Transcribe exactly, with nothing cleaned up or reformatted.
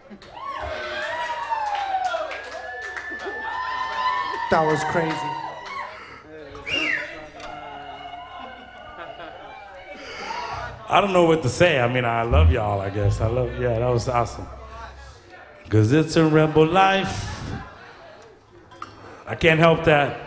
That was crazy. I don't know what to say. I mean, I love y'all, I guess. I love, yeah, that was awesome. Because it's a rebel life. I can't help that.